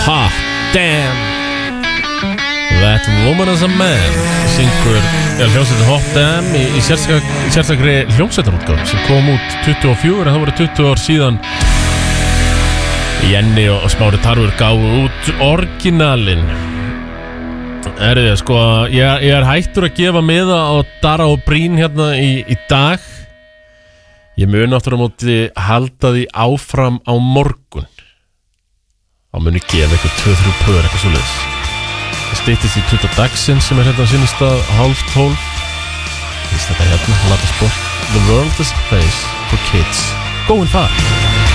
Hot damn That woman is a man syngur hljómsveitin Hot Damn í sérstakri hljómsveitarútgáfu sem kom út 24 en það voru 20 ár síðan Jenny og Smári Tarfur gáfu út orginalin sko, ég hættur að gefa miða á Dara og Brín hérna í dag ég mun aftur á móti halda því áfram á morgun þá mun ég gefa eitthvað 2-3 pör eitthvað svo leiðis það styttist í 20 dagsins sem hérna á sinni stað 11:30 þetta hérna, láta sport The world is a place for kids going far